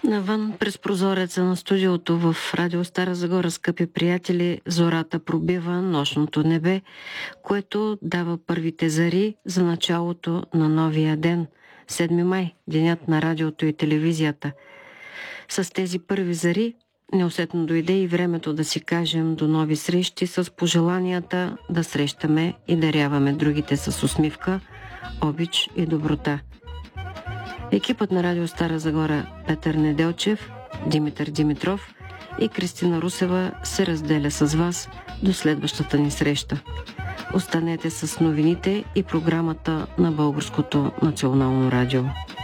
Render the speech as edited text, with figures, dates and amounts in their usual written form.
Навън през прозореца на студиото в Радио Стара Загора, скъпи приятели, зората пробива нощното небе, което дава първите зари за началото на новия ден. 7 май, денят на радиото и телевизията. С тези първи зари неусетно дойде и времето да си кажем до нови срещи с пожеланията да срещаме и даряваме другите с усмивка, обич и доброта. Екипът на Радио Стара Загора Петър Неделчев, Димитър Димитров и Кристина Русева се разделя с вас до следващата ни среща. Останете с новините и програмата на Българското национално радио.